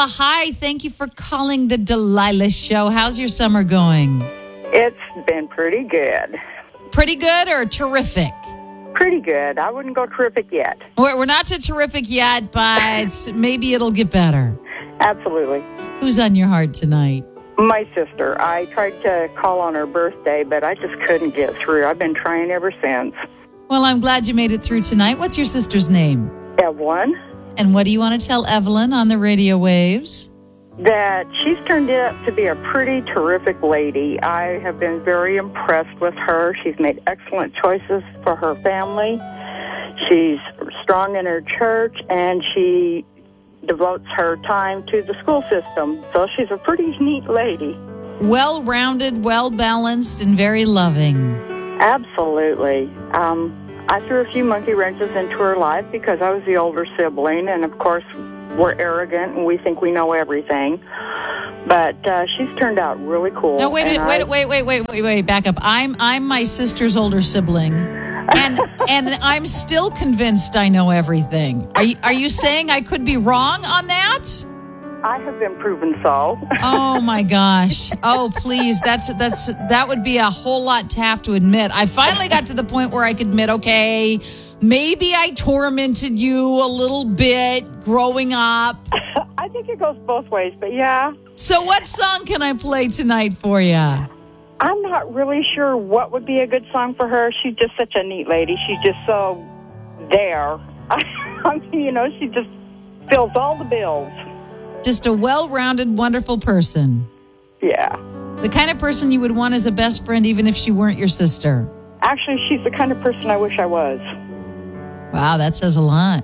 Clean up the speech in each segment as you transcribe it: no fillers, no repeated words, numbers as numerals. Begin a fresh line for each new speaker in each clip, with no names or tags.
Angela, hi. Thank you for calling the Delilah Show. How's your summer going?
It's been pretty good.
Pretty good or terrific?
Pretty good. I wouldn't go terrific yet.
We're not to terrific yet, but maybe it'll get better.
Absolutely.
Who's on your heart tonight?
My sister. I tried to call on her birthday, but I just couldn't get through. I've been trying ever since.
Well, I'm glad you made it through tonight. What's your sister's name?
Evelyn.
And what do you want to tell Evelyn on the radio waves?
That she's turned out to be a pretty terrific lady. I have been very impressed with her. She's made excellent choices for her family. She's strong in her church, and she devotes her time to the school system. So she's a pretty neat lady.
Well-rounded, well-balanced, and very loving.
Absolutely. I threw a few monkey wrenches into her life because I was the older sibling, and of course we're arrogant and we think we know everything. But she's turned out really cool.
No, wait, back up. I'm my sister's older sibling, and I'm still convinced I know everything. Are you saying I could be wrong on that?
I have been proven so.
Oh my gosh. Oh, please. That would be a whole lot to have to admit. I finally got to the point where I could admit, okay, maybe I tormented you a little bit growing up.
I think it goes both ways, but yeah.
So what song can I play tonight for you?
I'm not really sure what would be a good song for her. She's just such a neat lady. She's just so there. I mean, she just fills all the bills.
Just a well-rounded, wonderful person.
Yeah.
The kind of person you would want as a best friend even if she weren't your sister.
Actually, she's the kind of person I wish I was.
Wow, that says a lot.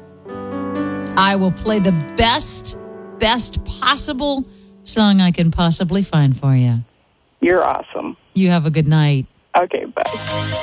I will play the best possible song I can possibly find for you.
You're awesome.
You have a good night.
Okay, bye.